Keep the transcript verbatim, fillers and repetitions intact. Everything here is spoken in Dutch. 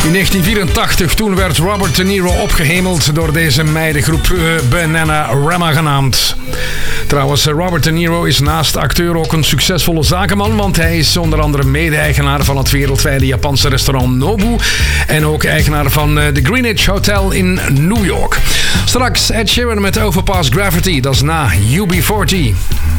In negentien vierentachtig, toen werd Robert De Niro opgehemeld door deze meidengroep uh, Bananarama genaamd. Trouwens, Robert De Niro is naast acteur ook een succesvolle zakenman, want hij is onder andere mede-eigenaar van het wereldwijde Japanse restaurant Nobu en ook eigenaar van de Greenwich Hotel in New York. Straks Ed Sheeran met Overpass Gravity, dat is na U B veertig.